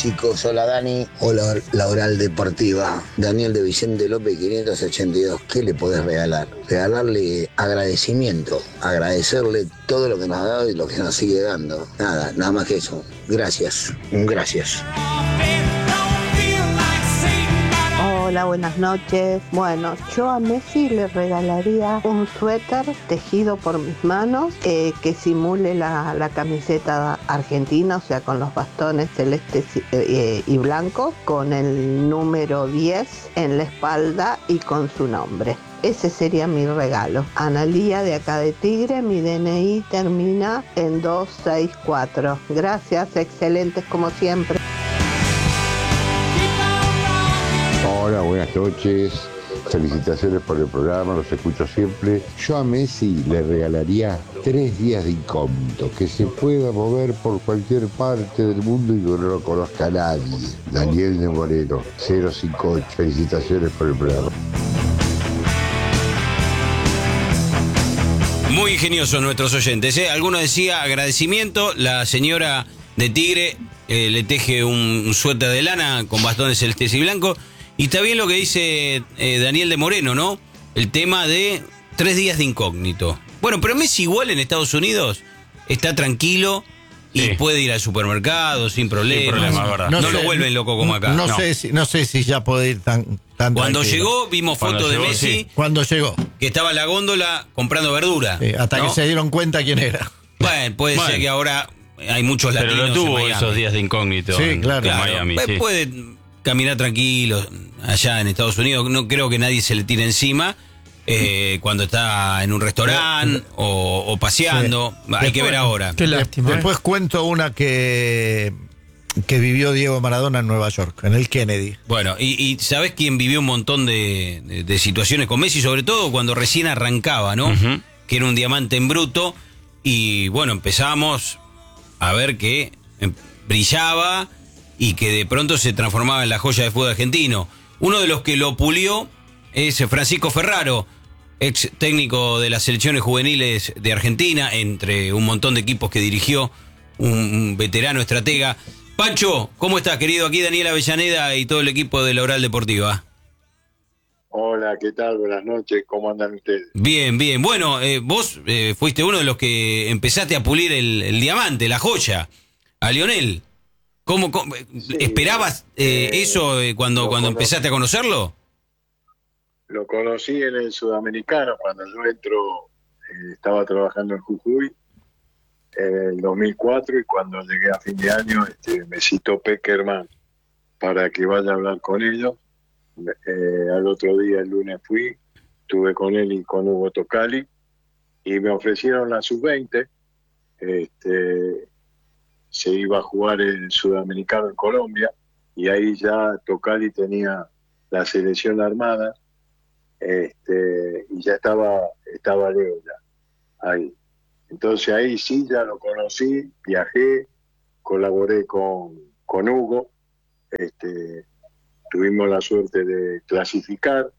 chicos, hola Dani, hola la Oral Deportiva, Daniel de Vicente López 582, ¿qué le podés regalar? Regalarle agradecimiento, agradecerle todo lo que nos ha dado y lo que nos sigue dando, nada más que eso, gracias, gracias. Hola, buenas noches. Bueno, yo a Messi le regalaría un suéter tejido por mis manos que simule la camiseta argentina, o sea, con los bastones celestes y blancos, con el número 10 en la espalda y con su nombre. Ese sería mi regalo. Analía de acá de Tigre, mi DNI termina en 264. Gracias, excelentes como siempre. Hola, buenas noches. Felicitaciones por el programa, los escucho siempre. Yo a Messi le regalaría 3 días de incógnito, que se pueda mover por cualquier parte del mundo y que no lo conozca nadie. Daniel de Moreno, 058. Felicitaciones por el programa. Muy ingeniosos nuestros oyentes, ¿eh? Alguno decía agradecimiento, la señora de Tigre le teje un suéter de lana con bastones celestes y blancos. Y está bien lo que dice Daniel de Moreno, ¿no? El tema de 3 días de incógnito. Bueno, pero Messi igual en Estados Unidos está tranquilo y puede ir al supermercado sin problemas. Sin problema, ¿verdad? No lo vuelven loco como acá. No sé si ya puede ir tan Cuando tranquilo. llegó, vimos fotos de Messi. Sí. Cuando llegó. Que estaba en la góndola comprando verdura. Hasta ¿no? que se dieron cuenta quién era. Bueno, puede ser que ahora hay muchos latinos. Pero lo tuvo en Miami. esos días de incógnito. Sí, claro. En Miami, sí. Puede caminar tranquilo allá en Estados Unidos. No creo que nadie se le tire encima cuando está en un restaurante o paseando. Sí. Hay que ver ahora. Qué lástima. Después cuento una que vivió Diego Maradona en Nueva York, en el Kennedy. Bueno, y ¿sabés quién vivió un montón de situaciones con Messi? Sobre todo cuando recién arrancaba, ¿no? Uh-huh. Que era un diamante en bruto. Y bueno, empezamos a ver que brillaba y que de pronto se transformaba en la joya del fútbol argentino. Uno de los que lo pulió es Francisco Ferraro, ex técnico de las selecciones juveniles de Argentina, entre un montón de equipos que dirigió, un veterano estratega. Pancho, ¿cómo estás, querido? Aquí Daniel Avellaneda y todo el equipo de la Oral Deportiva. Hola, ¿qué tal? Buenas noches, ¿cómo andan ustedes? Bien, bien. Bueno, vos fuiste uno de los que empezaste a pulir el diamante, la joya, a Lionel. ¿Cómo sí, esperabas eso cuando empezaste a conocerlo? Lo conocí en el Sudamericano, cuando yo entro, estaba trabajando en Jujuy en el 2004, y cuando llegué a fin de año me citó Peckerman para que vaya a hablar con ellos. Al otro día, el lunes, fui, estuve con él y con Hugo Tocali, y me ofrecieron la sub-20. Se iba a jugar el Sudamericano en Colombia, y ahí ya Tocali tenía la selección armada, y ya estaba Leo ya ahí. Entonces ahí sí ya lo conocí, viajé, colaboré con Hugo, tuvimos la suerte de clasificar,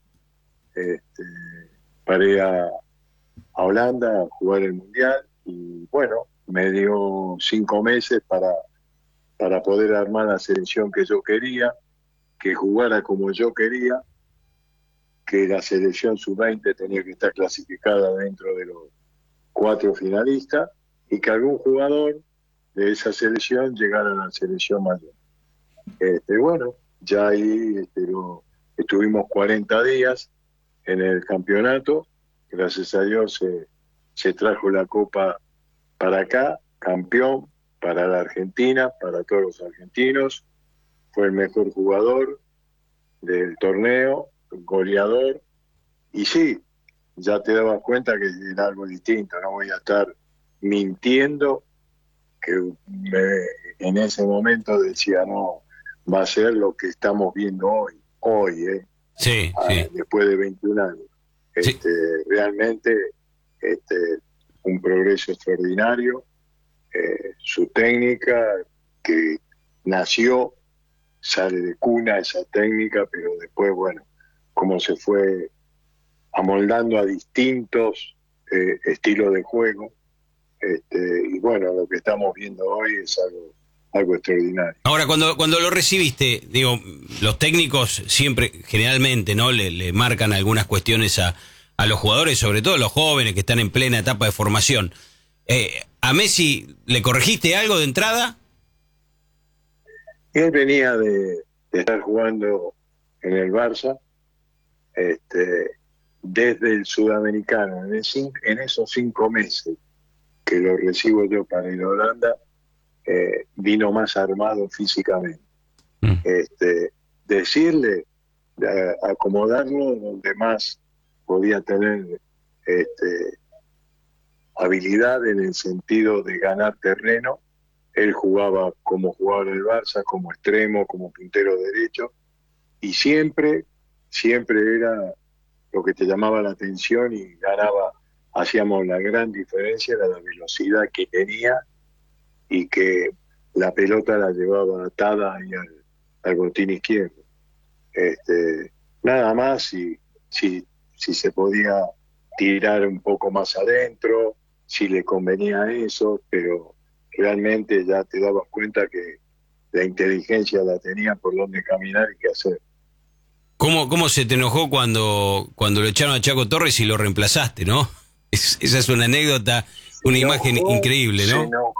para ir a Holanda a jugar el Mundial, y bueno, me dio 5 meses para poder armar la selección que yo quería, que jugara como yo quería, que la selección sub-20 tenía que estar clasificada dentro de los 4 finalistas, y que algún jugador de esa selección llegara a la selección mayor. Bueno, ya ahí estuvimos 40 días en el campeonato. Gracias a Dios se trajo la copa para acá, campeón para la Argentina, para todos los argentinos. Fue el mejor jugador del torneo, goleador, y sí, ya te dabas cuenta que era algo distinto. No voy a estar mintiendo, que en ese momento decía, no, va a ser lo que estamos viendo hoy, sí. Después de 21 años. Sí. Realmente un progreso extraordinario, su técnica, que nació, sale de cuna esa técnica, pero después, bueno, como se fue amoldando a distintos estilos de juego, y bueno, lo que estamos viendo hoy es algo algo extraordinario. Ahora, cuando lo recibiste, digo, los técnicos siempre, generalmente, ¿no? Le marcan algunas cuestiones a los jugadores, sobre todo a los jóvenes que están en plena etapa de formación. ¿A Messi le corregiste algo de entrada? Él venía de estar jugando en el Barça, desde el Sudamericano, en esos 5 meses que lo recibo yo para ir a Holanda, vino más armado físicamente. Decirle, acomodarlo donde más podía tener habilidad en el sentido de ganar terreno. Él jugaba como jugador del Barça, como extremo, como puntero derecho, y siempre era lo que te llamaba la atención y ganaba, hacíamos la gran diferencia, era la velocidad que tenía y que la pelota la llevaba atada ahí al botín izquierdo. Nada más si se podía tirar un poco más adentro, si le convenía eso, pero realmente ya te dabas cuenta que la inteligencia la tenía por dónde caminar y qué hacer. ¿Cómo se te enojó cuando lo echaron a Chaco Torres y lo reemplazaste, no? Esa es una anécdota, una imagen increíble, ¿no?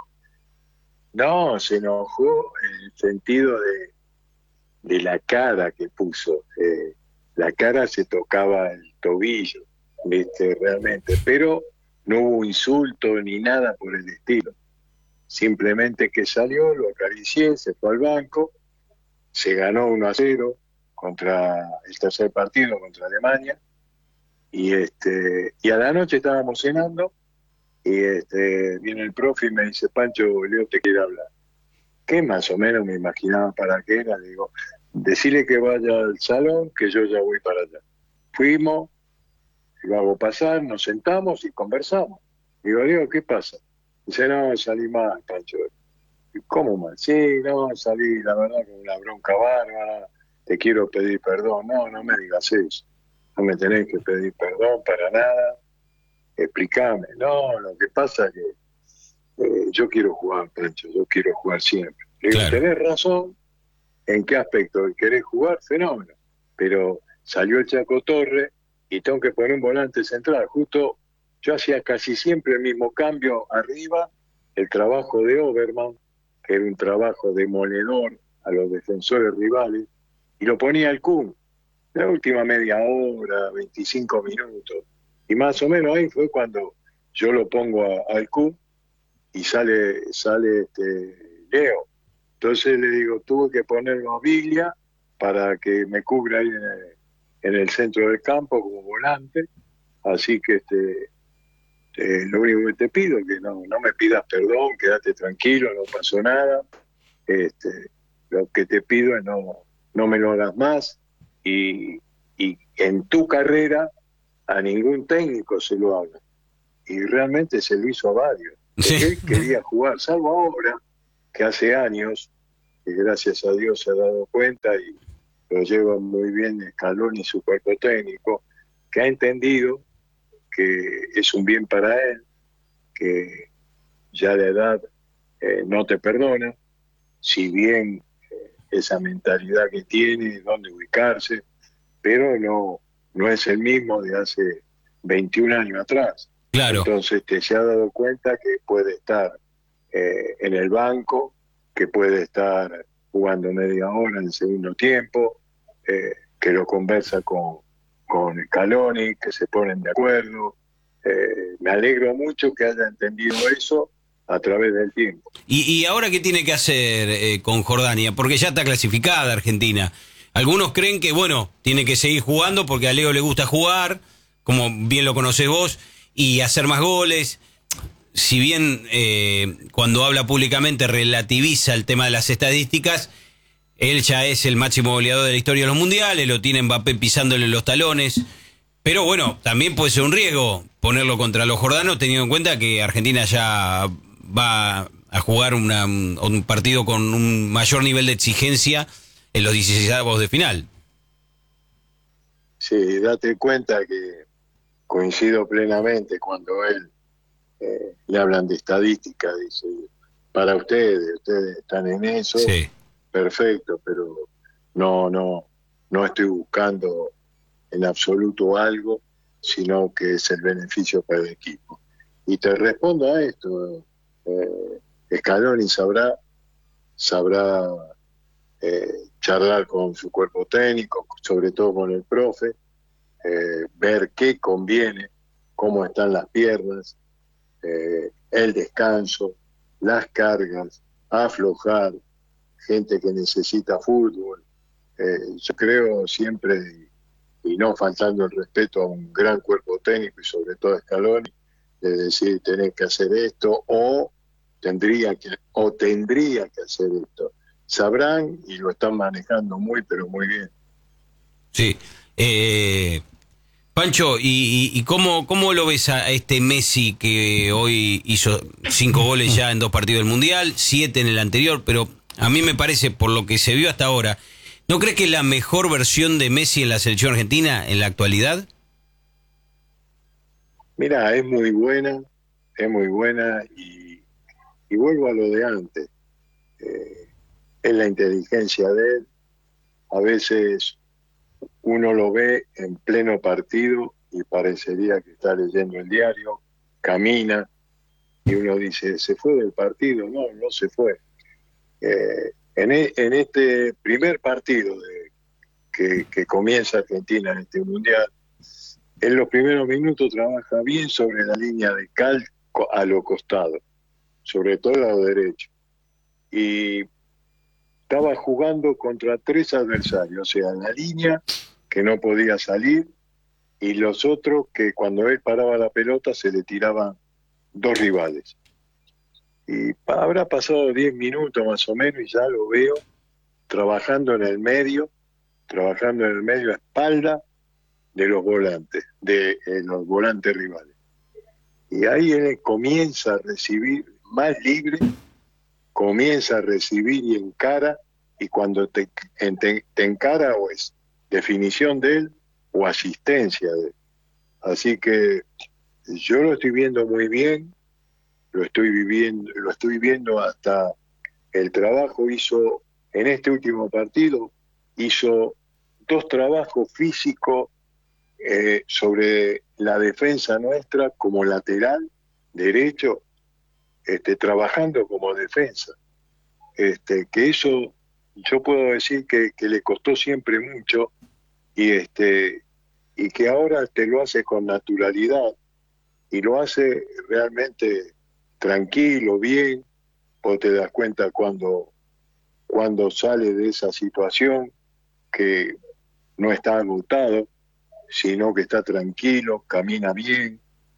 Se enojó en el sentido de la cara que puso. La cara se tocaba el tobillo, realmente, pero no hubo insulto ni nada por el estilo. Simplemente que salió, lo acaricié, se fue al banco, se ganó 1-0 contra el tercer partido contra Alemania, y a la noche estábamos cenando y viene el profe y me dice: Pancho, Leo te quiere hablar. Que más o menos me imaginaba para qué era. Le digo: decirle que vaya al salón, que yo ya voy para allá. Fuimos, lo hago pasar, nos sentamos y conversamos. Digo: Leo, ¿qué pasa? Dice: no, salí mal, Pancho. ¿Cómo mal? Sí, no, salí, la verdad, con una bronca bárbara, te quiero pedir perdón. No, no me digas eso, no me tenés que pedir perdón para nada, explícame. No, lo que pasa es que yo quiero jugar, Pancho, yo quiero jugar siempre. Le digo: Claro. tenés razón, ¿en qué aspecto? ¿Querés jugar? Fenómeno. Pero salió el Chaco Torre y tengo que poner un volante central. Justo yo hacía casi siempre el mismo cambio arriba, el trabajo de Oberman, que era un trabajo demoledor a los defensores rivales, y lo ponía al Kun. La última media hora, 25 minutos. Y más o menos ahí fue cuando yo lo pongo al Kun y sale Leo. Entonces le digo: tuve que ponerlo a Biglia para que me cubra ahí en el centro del campo como volante. Así que lo único que te pido es que no me pidas perdón, quédate tranquilo, no pasó nada. Lo que te pido es no me lo hagas más, y en tu carrera a ningún técnico se lo haga. Y realmente se lo hizo a varios. Sí. Él quería jugar, salvo ahora, que hace años, que gracias a Dios se ha dado cuenta y lo lleva muy bien Scaloni y su cuerpo técnico, que ha entendido que es un bien para él, que ya la edad no te perdona, si bien esa mentalidad que tiene, dónde ubicarse, pero no es el mismo de hace 21 años atrás. Claro. Entonces se ha dado cuenta que puede estar en el banco, que puede estar jugando media hora en el segundo tiempo, que lo conversa con Scaloni, que se ponen de acuerdo. Me alegro mucho que haya entendido eso a través del tiempo. ¿Y ahora qué tiene que hacer con Jordania? Porque ya está clasificada Argentina. Algunos creen que, bueno, tiene que seguir jugando porque a Leo le gusta jugar, como bien lo conocés vos, y hacer más goles. Si bien cuando habla públicamente relativiza el tema de las estadísticas, él ya es el máximo goleador de la historia de los mundiales, lo tiene Mbappé pisándole los talones. Pero bueno, también puede ser un riesgo ponerlo contra los jordanos, teniendo en cuenta que Argentina ya va a jugar un partido con un mayor nivel de exigencia en los 16avos de final. Sí, date cuenta que coincido plenamente cuando él le hablan de estadística, dice: para ustedes están en eso, Sí. perfecto, pero no estoy buscando en absoluto algo, sino que es el beneficio para el equipo. Y te respondo a esto, Scaloni sabrá charlar con su cuerpo técnico, sobre todo con el profe, ver qué conviene, cómo están las piernas, el descanso, las cargas, aflojar, gente que necesita fútbol. Yo creo siempre, y no faltando el respeto a un gran cuerpo técnico y sobre todo a Scaloni, de decir tenés que hacer esto o tendría que hacer esto. Sabrán y lo están manejando muy pero muy bien. Sí. Pancho, ¿y cómo lo ves a este Messi que hoy hizo 5 goles ya en 2 partidos del Mundial, 7 en el anterior? Pero a mí me parece, por lo que se vio hasta ahora, ¿no crees que es la mejor versión de Messi en la selección argentina en la actualidad? Mira, es muy buena y vuelvo a lo de antes. Es la inteligencia de él. A veces uno lo ve en pleno partido y parecería que está leyendo el diario, camina y uno dice, ¿se fue del partido? No se fue. En este primer partido que comienza Argentina en este Mundial, en los primeros minutos trabaja bien sobre la línea de cal a lo costado, sobre todo al lado derecho. Y estaba jugando contra 3 adversarios, o sea, la línea que no podía salir y los otros que cuando él paraba la pelota se le tiraban 2 rivales. Y habrá pasado 10 minutos más o menos y ya lo veo trabajando en el medio a espalda de los volantes rivales. Y ahí él comienza a recibir más libre, comienza a recibir y encara, y cuando te encara o es definición de él o asistencia de él. Así que yo lo estoy viendo muy bien, lo estoy viendo hasta el trabajo hizo, en este último partido, hizo 2 trabajos físicos sobre la defensa nuestra como lateral derecho, trabajando como defensa. Que eso yo puedo decir que le costó siempre mucho y que ahora te lo hace con naturalidad y lo hace realmente tranquilo, bien. Vos te das cuenta cuando sale de esa situación que no está agotado, sino que está tranquilo, camina bien,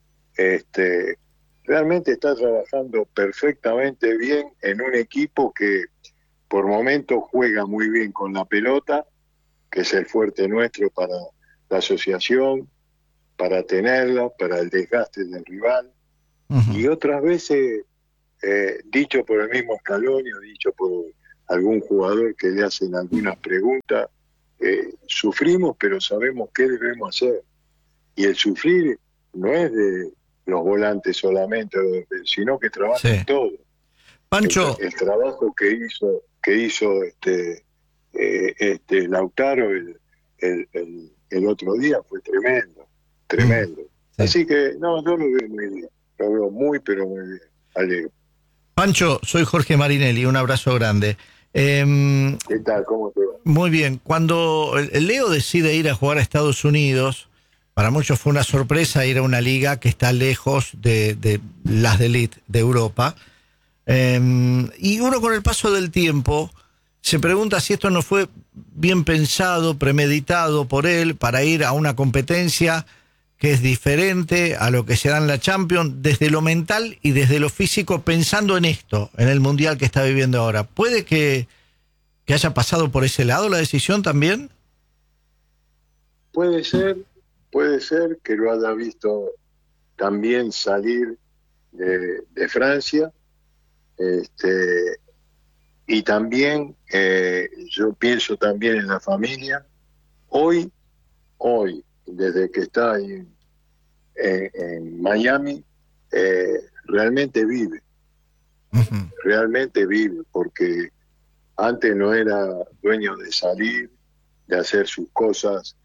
realmente está trabajando perfectamente bien en un equipo que por momentos juega muy bien con la pelota, que es el fuerte nuestro para la asociación, para tenerla, para el desgaste del rival, y otras veces, dicho por el mismo Scaloni o dicho por algún jugador que le hacen algunas preguntas, sufrimos pero sabemos qué debemos hacer, y el sufrir no es de los volantes solamente, sino que trabajan todo. Pancho, El trabajo que hizo Lautaro el otro día fue tremendo. Sí. Así que no, yo lo veo muy bien, lo veo muy pero muy bien, Alejo. Pancho, soy Jorge Marinelli, un abrazo grande. ¿Qué tal? ¿Cómo te va? Muy bien, cuando el Leo decide ir a jugar a Estados Unidos, para muchos fue una sorpresa ir a una liga que está lejos de las de elite de Europa. Y uno con el paso del tiempo se pregunta si esto no fue bien pensado, premeditado por él para ir a una competencia que es diferente a lo que se da en la Champions, desde lo mental y desde lo físico, pensando en esto, en el Mundial que está viviendo ahora. ¿Puede que haya pasado por ese lado la decisión también? Puede ser que lo haya visto también salir de Francia, y también yo pienso también en la familia. Hoy, desde que está ahí en Miami, realmente vive. realmente vive, porque antes no era dueño de salir, de hacer sus cosas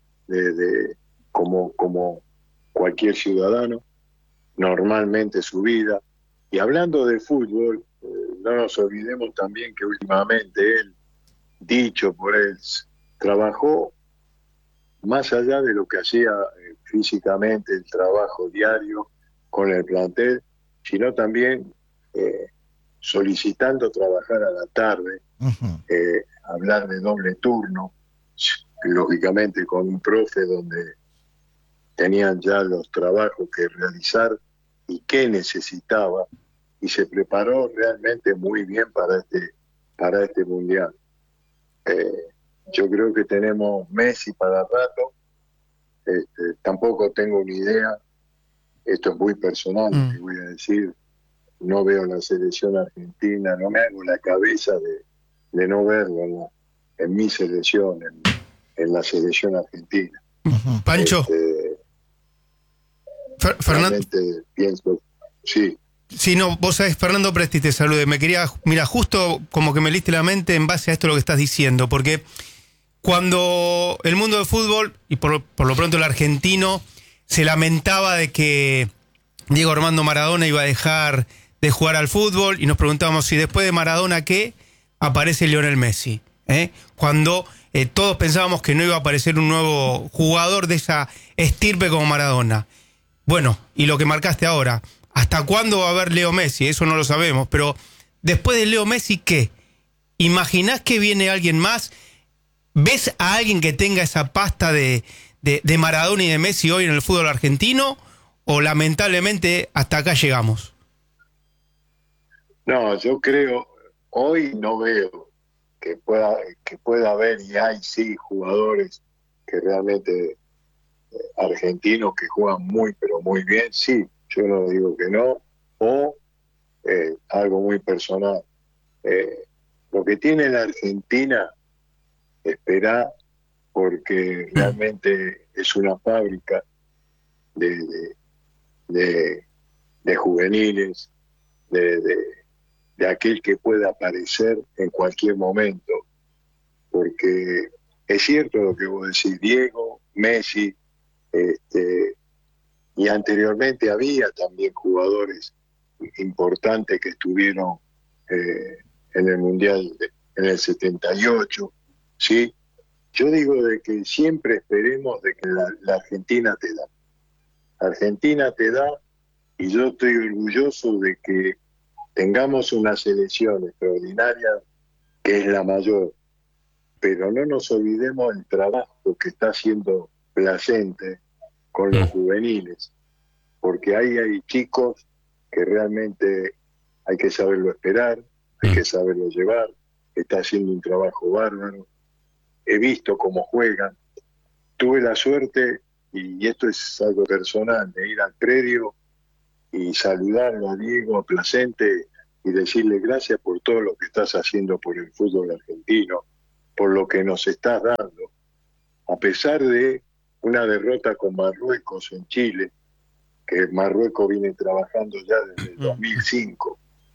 como cualquier ciudadano, normalmente su vida. Y hablando de fútbol, no nos olvidemos también que últimamente él, dicho por él, trabajó más allá de lo que hacía físicamente, el trabajo diario con el plantel, sino también solicitando trabajar a la tarde, hablar de doble turno, lógicamente con un profe donde tenían ya los trabajos que realizar y qué necesitaba, y se preparó realmente muy bien para este mundial. Yo creo que tenemos Messi para rato. Tampoco tengo una idea, esto es muy personal, te voy a decir, no veo la selección argentina, no me hago la cabeza de no verlo en mi selección, en la selección argentina. Pancho, Fernando, pienso, sí. Sí, no, vos sabés, Fernando Presti te salude. Mira, justo como que me leíste la mente en base a esto lo que estás diciendo, porque cuando el mundo del fútbol, y por lo pronto el argentino, se lamentaba de que Diego Armando Maradona iba a dejar de jugar al fútbol, y nos preguntábamos si después de Maradona, ¿qué? Aparece Lionel Messi. Cuando todos pensábamos que no iba a aparecer un nuevo jugador de esa estirpe como Maradona. Bueno, y lo que marcaste ahora, ¿hasta cuándo va a haber Leo Messi? Eso no lo sabemos, pero después de Leo Messi, ¿qué? ¿Imaginás que viene alguien más? ¿Ves a alguien que tenga esa pasta de Maradona y de Messi hoy en el fútbol argentino? ¿O lamentablemente hasta acá llegamos? No, yo creo, hoy no veo que pueda haber, y hay sí jugadores que realmente argentinos que juegan muy pero muy bien, sí, yo no digo que no, o algo muy personal. Lo que tiene la Argentina, espera, porque realmente es una fábrica de juveniles, de aquel que pueda aparecer en cualquier momento, porque es cierto lo que vos decís, Diego, Messi, y anteriormente había también jugadores importantes que estuvieron en el Mundial en el 78, ¿sí? Yo digo de que siempre esperemos de que la Argentina te da. Argentina te da, y yo estoy orgulloso de que tengamos una selección extraordinaria que es la mayor, pero no nos olvidemos el trabajo que está haciendo Placente con los juveniles, porque ahí hay chicos que realmente hay que saberlo esperar, hay que saberlo llevar, está haciendo un trabajo bárbaro, he visto cómo juegan, tuve la suerte, y esto es algo personal, de ir al predio y saludarlo a Diego, a Placente, y decirle gracias por todo lo que estás haciendo por el fútbol argentino, por lo que nos estás dando, a pesar de una derrota con Marruecos en Chile, que Marruecos viene trabajando ya desde el 2005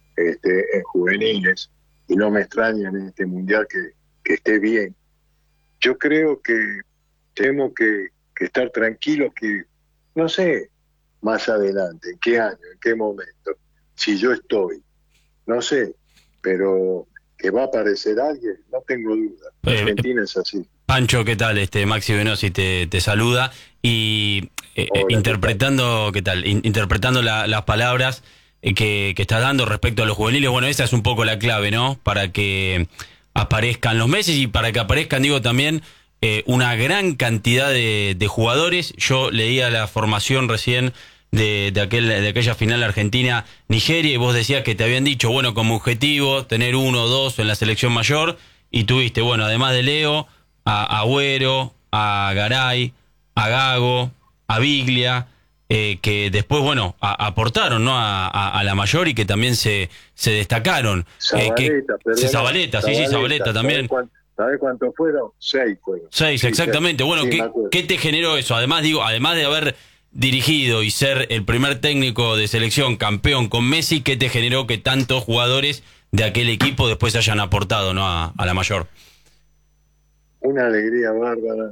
en juveniles, y no me extraña en este mundial que esté bien. Yo creo que tenemos que estar tranquilos, que no sé más adelante, en qué año, en qué momento, si yo estoy, no sé, pero que va a aparecer alguien, no tengo duda. Argentina es así. Pancho, ¿qué tal? Maxi Venosi te saluda, y interpretando, ¿qué tal? Interpretando las palabras que estás dando respecto a los juveniles, bueno, esa es un poco la clave, ¿no? Para que aparezcan los Messi y para que aparezcan, digo, también una gran cantidad de jugadores. Yo leía la formación recién de aquella final Argentina-Nigeria, y vos decías que te habían dicho, bueno, como objetivo tener 1 o 2 en la selección mayor, y tuviste, bueno, además de Leo, a Agüero, a Garay, a Gago, a Biglia, que después, bueno, aportaron, ¿no? a la mayor, y que también se destacaron. Zabaleta, Zabaleta también. ¿Sabés cuántos fueron? 6 fueron. 6, exactamente. Bueno, sí, ¿qué te generó eso? Además, digo, además de haber dirigido y ser el primer técnico de selección campeón con Messi, ¿qué te generó que tantos jugadores de aquel equipo después hayan aportado, ¿no?, a la mayor? Una alegría bárbara,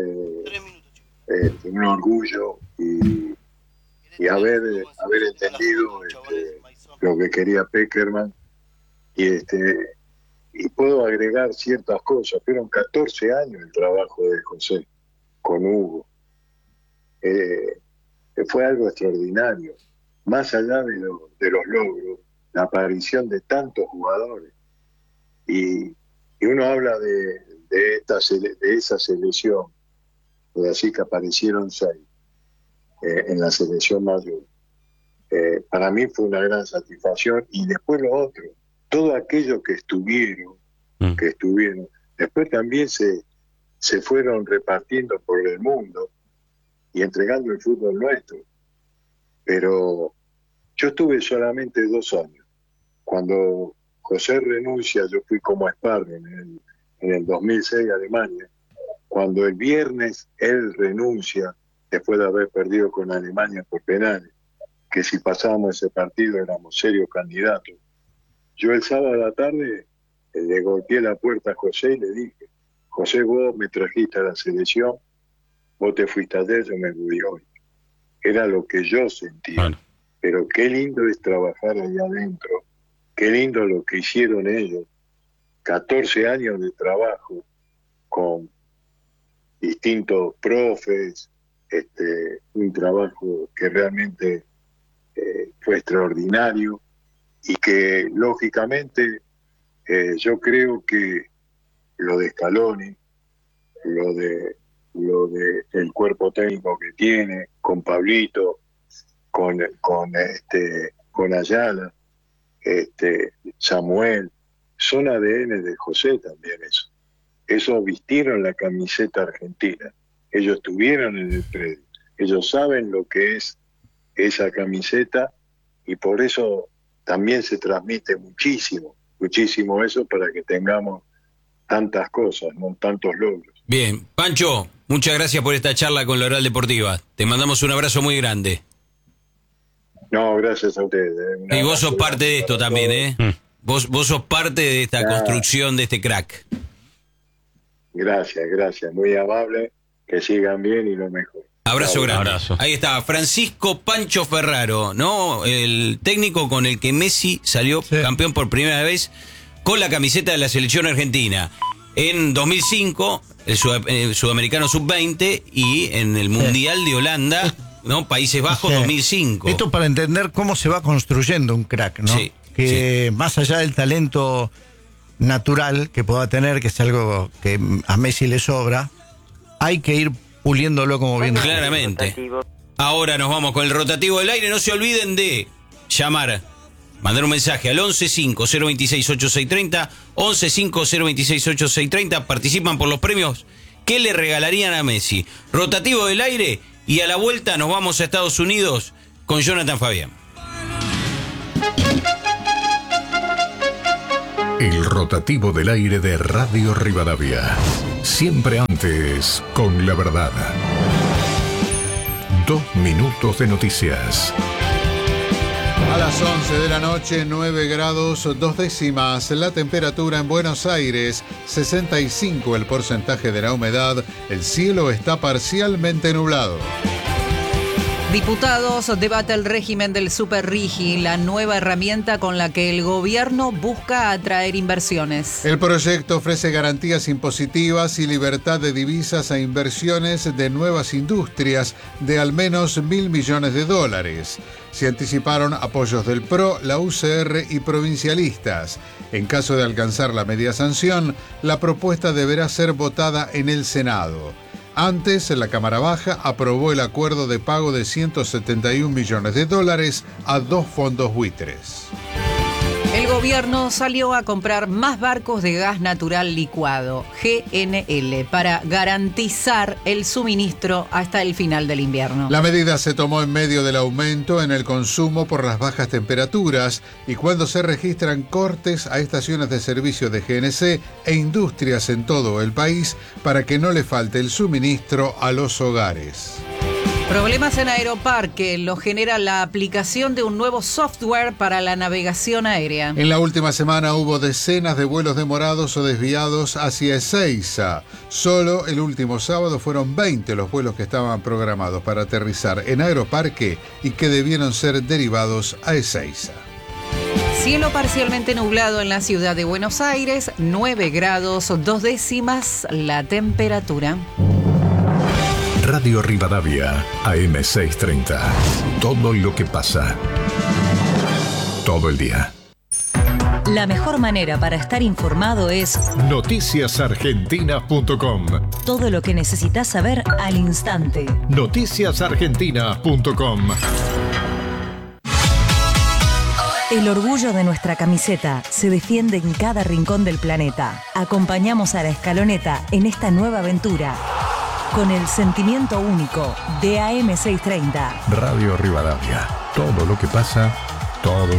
un orgullo y haber entendido lo que quería Pekerman y puedo agregar ciertas cosas. Fueron 14 años el trabajo de José con Hugo. Fue algo extraordinario, más allá de los logros, la aparición de tantos jugadores. Y uno habla de esa selección, así que aparecieron 6 en la selección mayor. Para mí fue una gran satisfacción, y después lo otro, todo aquello que estuvieron, después también se fueron repartiendo por el mundo y entregando el fútbol nuestro. Pero yo estuve solamente 2 años. Cuando José renuncia, yo fui como sparring en el 2006 a Alemania. Cuando el viernes él renuncia, después de haber perdido con Alemania por penales, que si pasábamos ese partido éramos serios candidatos, yo el sábado a la tarde le golpeé la puerta a José y le dije: José, vos me trajiste a la selección, vos te fuiste ayer, yo me voy hoy. Era lo que yo sentía. Bueno. Pero qué lindo es trabajar ahí adentro, qué lindo lo que hicieron ellos. 14 años de trabajo con distintos profes, un trabajo que realmente fue extraordinario, y que lógicamente yo creo que lo de Scaloni, lo de el cuerpo técnico que tiene, con Pablito, con Ayala, Samuel, son ADN de José también eso. Eso vistieron la camiseta argentina. Ellos estuvieron en el predio. Ellos saben lo que es esa camiseta, y por eso también se transmite muchísimo eso, para que tengamos tantas cosas, ¿no?, tantos logros. Bien, Pancho, muchas gracias por esta charla con la Oral Deportiva. Te mandamos un abrazo muy grande. No, gracias a ustedes. Y vos sos parte de esto también, ¿eh? Vos sos parte de esta construcción de este crack. Gracias, muy amable, que sigan bien y lo mejor. Abrazo grande. Abrazo. Ahí está, Francisco Pancho Ferraro, ¿no? El técnico con el que Messi salió campeón por primera vez con la camiseta de la selección argentina. En 2005, el sudamericano sub-20, y en el Mundial de Holanda, ¿no? Países Bajos, 2005. Esto para entender cómo se va construyendo un crack, ¿no? Sí, que más allá del talento natural que pueda tener, que es algo que a Messi le sobra, hay que ir puliéndolo, como bien. Claramente. Ahora nos vamos con el rotativo del aire. No se olviden de llamar, mandar un mensaje al 1150268630, 1150268630. Participan por los premios que le regalarían a Messi. Rotativo del aire, y a la vuelta nos vamos a Estados Unidos con Jonathan Fabián. El rotativo del aire de Radio Rivadavia. Siempre antes con la verdad. 2 minutos de noticias. A las 11 de la noche, 9 grados 2 décimas. La temperatura en Buenos Aires, 65 el porcentaje de la humedad. El cielo está parcialmente nublado. Diputados debate el régimen del Superrigi, la nueva herramienta con la que el gobierno busca atraer inversiones. El proyecto ofrece garantías impositivas y libertad de divisas a inversiones de nuevas industrias de al menos $1.000 millones. Se anticiparon apoyos del PRO, la UCR y provincialistas. En caso de alcanzar la media sanción, la propuesta deberá ser votada en el Senado. Antes, la Cámara Baja aprobó el acuerdo de pago de $171 millones a 2 fondos buitres. El gobierno salió a comprar más barcos de gas natural licuado, GNL, para garantizar el suministro hasta el final del invierno. La medida se tomó en medio del aumento en el consumo por las bajas temperaturas y cuando se registran cortes a estaciones de servicio de GNC e industrias en todo el país para que no le falte el suministro a los hogares. Problemas en Aeroparque lo genera la aplicación de un nuevo software para la navegación aérea. En la última semana hubo decenas de vuelos demorados o desviados hacia Ezeiza. Solo el último sábado fueron 20 los vuelos que estaban programados para aterrizar en Aeroparque y que debieron ser derivados a Ezeiza. Cielo parcialmente nublado en la ciudad de Buenos Aires, 9 grados 2 décimas la temperatura. Radio Rivadavia, AM630. Todo lo que pasa. Todo el día. La mejor manera para estar informado es noticiasargentina.com. Todo lo que necesitas saber al instante. Noticiasargentina.com. El orgullo de nuestra camiseta se defiende en cada rincón del planeta. Acompañamos a la Escaloneta en esta nueva aventura con el sentimiento único de AM630. Radio Rivadavia. Todo lo que pasa, todo el